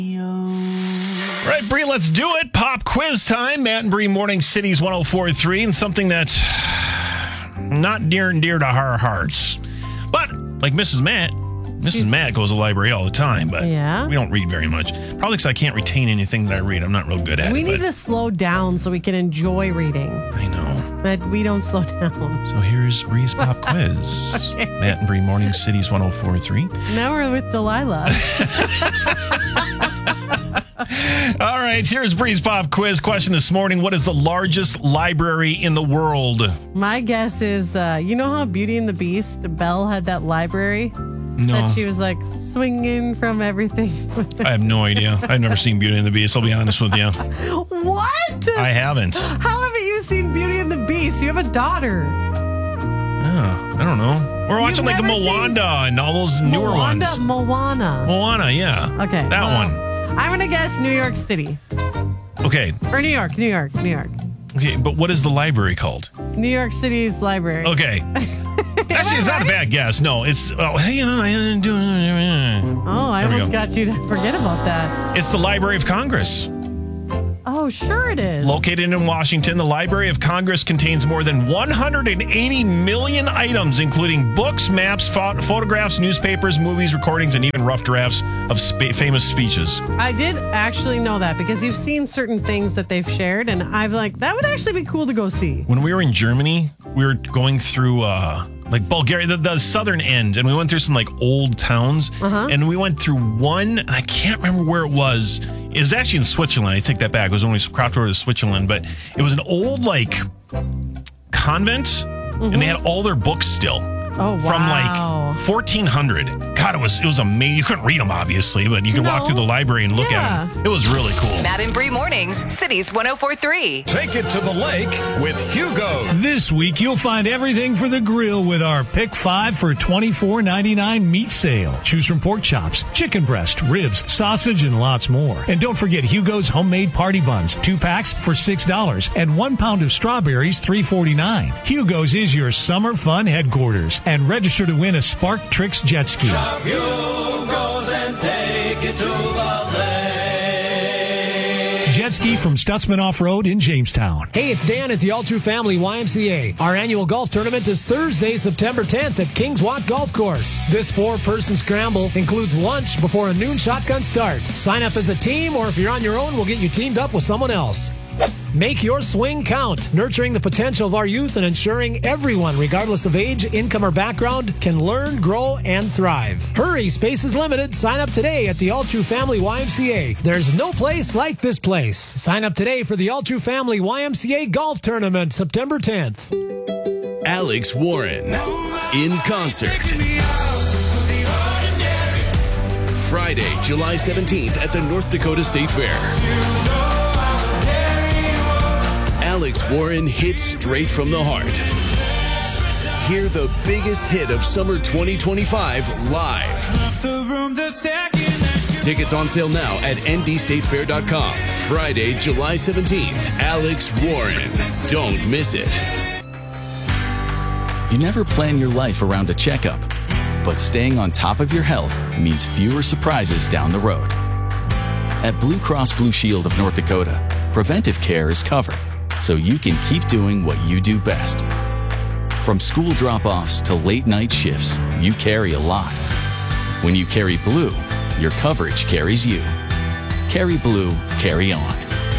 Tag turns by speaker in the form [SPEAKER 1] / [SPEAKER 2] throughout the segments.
[SPEAKER 1] All right, Bree, let's do it. Pop quiz time. Matt and Bree, Morning Cities 104.3, and something that's not near and dear to our hearts. But like Mrs. Matt goes to the library all the time, but we don't read very much. Probably because I can't retain anything that I read. I'm not real good at it.
[SPEAKER 2] We need to slow down so we can enjoy reading.
[SPEAKER 1] I know.
[SPEAKER 2] But we don't slow down.
[SPEAKER 1] So here's Bree's Pop Quiz. Okay. Matt and Bree, Morning Cities 104.3.
[SPEAKER 2] Now we're with Delilah.
[SPEAKER 1] All right, here's Bree's Pop Quiz. Question this morning: what is the largest library in the world?
[SPEAKER 2] My guess is, you know how Beauty and the Beast, Belle had that library?
[SPEAKER 1] No.
[SPEAKER 2] That she was like swinging from everything.
[SPEAKER 1] I have no idea. I've never seen Beauty and the Beast, I'll be honest with you.
[SPEAKER 2] What?
[SPEAKER 1] I haven't.
[SPEAKER 2] How haven't you seen Beauty and the Beast? You have a daughter.
[SPEAKER 1] Oh, I don't know. We're watching like a Moana and all those newer ones. Moana, yeah.
[SPEAKER 2] Okay.
[SPEAKER 1] That one.
[SPEAKER 2] I'm going to guess New York City.
[SPEAKER 1] Okay.
[SPEAKER 2] Or New York.
[SPEAKER 1] Okay, but what is the library called?
[SPEAKER 2] New York City's library.
[SPEAKER 1] Okay. Actually, it's not a bad guess. No, it's... I
[SPEAKER 2] almost got you to forget about that.
[SPEAKER 1] It's the Library of Congress.
[SPEAKER 2] Oh, sure it is.
[SPEAKER 1] Located in Washington, the Library of Congress contains more than 180 million items, including books, maps, photographs, newspapers, movies, recordings, and even rough drafts of famous speeches.
[SPEAKER 2] I did actually know that because you've seen certain things that they've shared, and I've like, that would actually be cool to go see.
[SPEAKER 1] When we were in Germany, we were going through... like Bulgaria, the southern end, and we went through some like old towns, and we went through one, and I can't remember where it was. It was actually in Switzerland. I take that back. It was when we crossed over to Switzerland, but it was an old like convent, and they had all their books still.
[SPEAKER 2] Oh, wow.
[SPEAKER 1] From like 1400. God, it was amazing. You couldn't read them, obviously, but you could walk through the library and look at them. It was really cool.
[SPEAKER 3] Matt and Bree Mornings, Cities 104.3.
[SPEAKER 4] Take it to the lake with Hugo.
[SPEAKER 5] This week, you'll find everything for the grill with our Pick 5 for $24.99 meat sale. Choose from pork chops, chicken breast, ribs, sausage, and lots more. And don't forget Hugo's homemade party buns, 2 packs for $6, and 1 pound of strawberries, $3.49. Hugo's is your summer fun headquarters. And register to win a Spark Tricks jet ski.
[SPEAKER 6] Shop Hugo's and take it to the lake.
[SPEAKER 5] Jet ski from Stutzman Off-Road in Jamestown.
[SPEAKER 7] Hey, it's Dan at the All True Family YMCA. Our annual golf tournament is Thursday, September 10th at Kings Walk Golf Course. This 4-person scramble includes lunch before a noon shotgun start. Sign up as a team, or if you're on your own, we'll get you teamed up with someone else. Make your swing count, nurturing the potential of our youth and ensuring everyone, regardless of age, income, or background, can learn, grow, and thrive. Hurry, space is limited. Sign up today at the All True Family YMCA. There's no place like this place. Sign up today for the All True Family YMCA Golf Tournament, September 10th.
[SPEAKER 8] Alex Warren in concert. Friday, July 17th at the North Dakota State Fair. Alex Warren hits straight from the heart. Hear the biggest hit of summer 2025 live. Tickets on sale now at ndstatefair.com. Friday, July 17th, Alex Warren. Don't miss it.
[SPEAKER 9] You never plan your life around a checkup, but staying on top of your health means fewer surprises down the road. At Blue Cross Blue Shield of North Dakota, preventive care is covered, so you can keep doing what you do best. From school drop-offs to late-night shifts, you carry a lot. When you carry Blue, your coverage carries you. Carry Blue, carry on.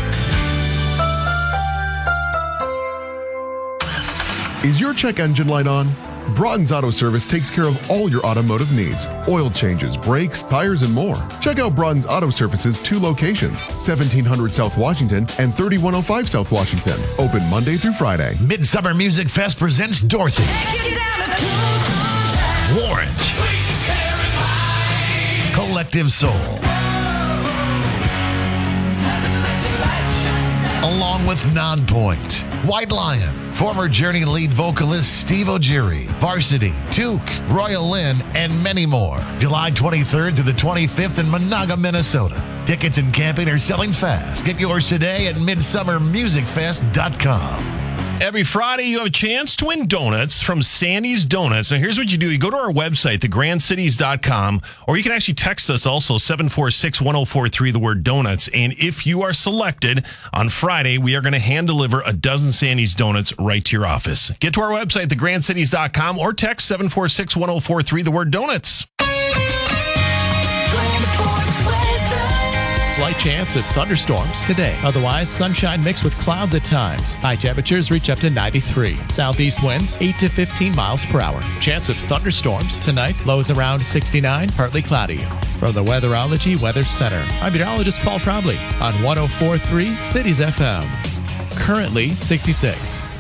[SPEAKER 10] Is your check engine light on? Broughton's Auto Service takes care of all your automotive needs. Oil changes, brakes, tires, and more. Check out Broughton's Auto Service's 2 locations, 1700 South Washington and 3105 South Washington. Open Monday through Friday.
[SPEAKER 11] Midsummer Music Fest presents Dorothy, Orange, Collective Soul, along with Nonpoint, White Lion, former Journey lead vocalist Steve O'Geary, Varsity, Took, Royal Lynn, and many more. July 23rd to the 25th in Monaga, Minnesota. Tickets and camping are selling fast. Get yours today at midsummermusicfest.com.
[SPEAKER 1] Every Friday, you have a chance to win donuts from Sandy's Donuts. Now, here's what you do. You go to our website, thegrandcities.com, or you can actually text us also, 746-1043, the word donuts. And if you are selected on Friday, we are going to hand deliver a dozen Sandy's Donuts right to your office. Get to our website, thegrandcities.com, or text 746-1043, the word donuts.
[SPEAKER 12] Slight chance of thunderstorms today. Otherwise, sunshine mixed with clouds at times. High temperatures reach up to 93. Southeast winds 8 to 15 miles per hour. Chance of thunderstorms tonight. Lows around 69. Partly cloudy. From the Weatherology Weather Center, I'm meteorologist Paul Trombley on 104.3 Cities FM. Currently 66.